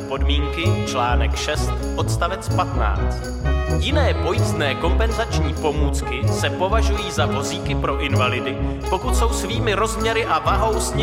podmínky, článek 6, odstavec 15. Jiné pojistné kompenzační pomůcky se považují za vozíky pro invalidy, pokud jsou svými rozměry a vahou